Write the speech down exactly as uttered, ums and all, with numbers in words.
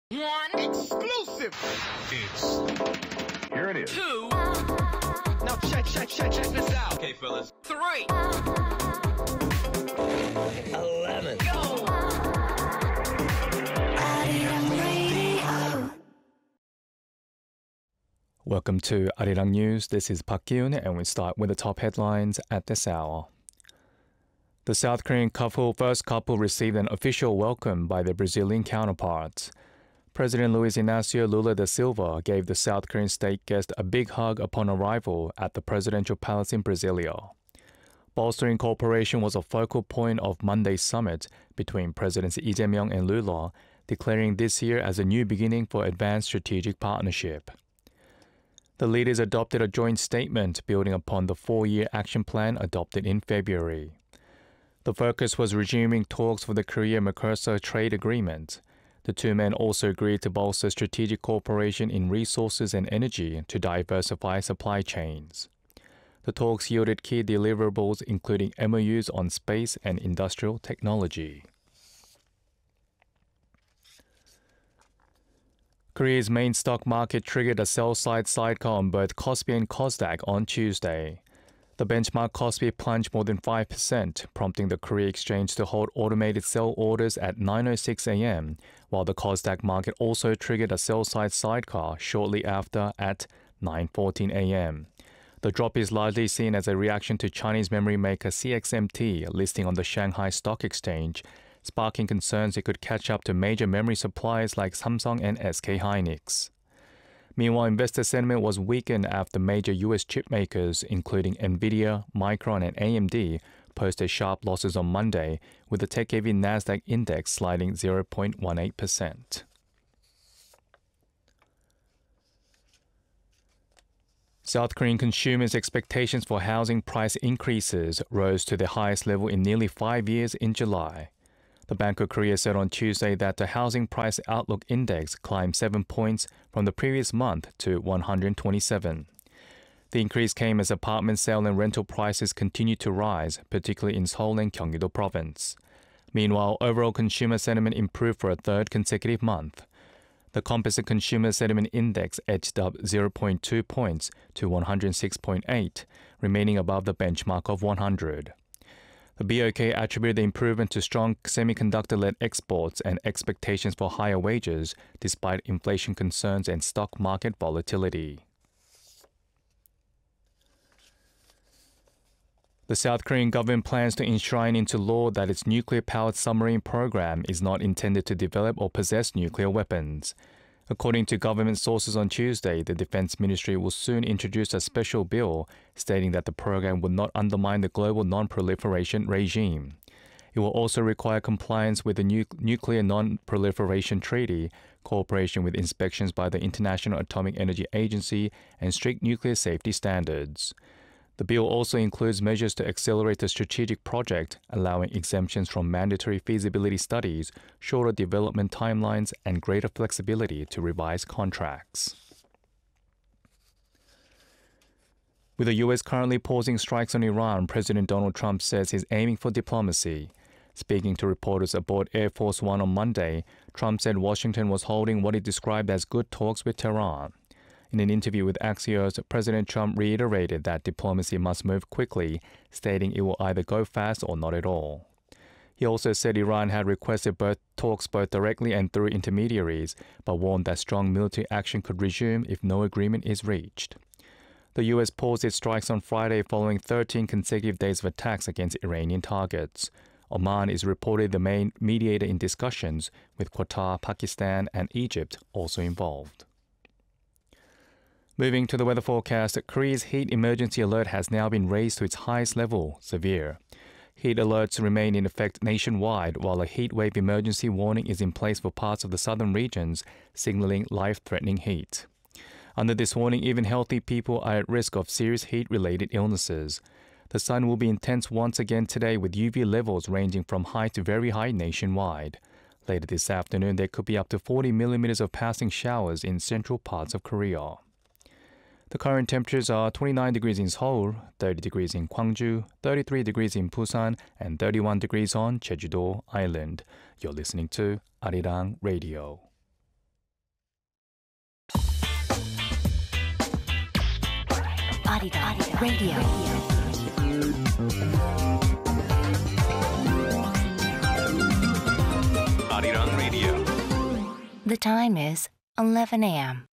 One exclusive. It's here it is. Two. Now check, check, check, check this out. Okay, fellas. Three. Eleven. Go. Welcome to Arirang News. This is Park Kyun, and we start with the top headlines at this hour. The South Korean couple, first couple received an official welcome by their Brazilian counterparts. President Luiz Inácio Lula da Silva gave the South Korean state guest a big hug upon arrival at the presidential palace in Brasilia. Bolstering cooperation was a focal point of Monday's summit between Presidents Lee Jae-myung and Lula, declaring this year as a new beginning for advanced strategic partnership. The leaders adopted a joint statement building upon the four-year action plan adopted in February. The focus was resuming talks for the Korea-Mercosur trade agreement. The two men also agreed to bolster strategic cooperation in resources and energy to diversify supply chains. The talks yielded key deliverables including M O Us on space and industrial technology. Korea's main stock market triggered a sell-side sidecar on both Kospi and Kosdaq on Tuesday. The benchmark Kospi plunged more than five percent, prompting the Korea Exchange to hold automated sell orders at nine oh six a.m., while the Kosdaq market also triggered a sell-side sidecar shortly after at nine fourteen a.m. The drop is largely seen as a reaction to Chinese memory maker C X M T listing on the Shanghai Stock Exchange, sparking concerns it could catch up to major memory suppliers like Samsung and S K Hynix. Meanwhile, investor sentiment was weakened after major U S chip makers, including Nvidia, Micron, and A M D, posted sharp losses on Monday, with the tech-heavy Nasdaq index sliding zero point one eight percent. South Korean consumers' expectations for housing price increases rose to the highest level in nearly five years in July. The Bank of Korea said on Tuesday that the Housing Price Outlook Index climbed seven points from the previous month to one hundred twenty-seven. The increase came as apartment sale and rental prices continued to rise, particularly in Seoul and Gyeonggi-do Province. Meanwhile, overall consumer sentiment improved for a third consecutive month. The Composite Consumer Sentiment Index edged up zero point two points to one hundred six point eight, remaining above the benchmark of one hundred. The B O K attributed the improvement to strong semiconductor-led exports and expectations for higher wages, despite inflation concerns and stock market volatility. The South Korean government plans to enshrine into law that its nuclear-powered submarine program is not intended to develop or possess nuclear weapons. According to government sources on Tuesday, the Defense Ministry will soon introduce a special bill stating that the program would not undermine the global non-proliferation regime. It will also require compliance with the nu- Nuclear Non-Proliferation Treaty, cooperation with inspections by the International Atomic Energy Agency, and strict nuclear safety standards. The bill also includes measures to accelerate the strategic project, allowing exemptions from mandatory feasibility studies, shorter development timelines, and greater flexibility to revise contracts. With the U S currently pausing strikes on Iran, President Donald Trump says he's aiming for diplomacy. Speaking to reporters aboard Air Force One on Monday, Trump said Washington was holding what he described as good talks with Tehran. In an interview with Axios, President Trump reiterated that diplomacy must move quickly, stating it will either go fast or not at all. He also said Iran had requested both talks both directly and through intermediaries, but warned that strong military action could resume if no agreement is reached. The U S paused its strikes on Friday following thirteen consecutive days of attacks against Iranian targets. Oman is reportedly the main mediator in discussions, with Qatar, Pakistan, and Egypt also involved. Moving to the weather forecast, Korea's heat emergency alert has now been raised to its highest level, severe. Heat alerts remain in effect nationwide, while a heat wave emergency warning is in place for parts of the southern regions, signaling life-threatening heat. Under this warning, even healthy people are at risk of serious heat-related illnesses. The sun will be intense once again today, with U V levels ranging from high to very high nationwide. Later this afternoon, there could be up to forty millimeters of passing showers in central parts of Korea. The current temperatures are twenty-nine degrees in Seoul, thirty degrees in Gwangju, thirty-three degrees in Busan, and thirty-one degrees on Jeju-do Island. You're listening to Arirang Radio. Arirang Radio. Arirang Radio. The time is eleven a m